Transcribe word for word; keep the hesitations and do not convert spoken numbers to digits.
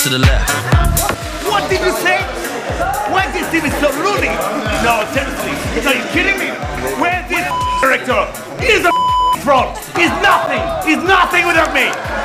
to the left. What did you say? Why is this team so loony? No, seriously, are you kidding me? Where's this director? He's a fraud. He's nothing. He's nothing without me.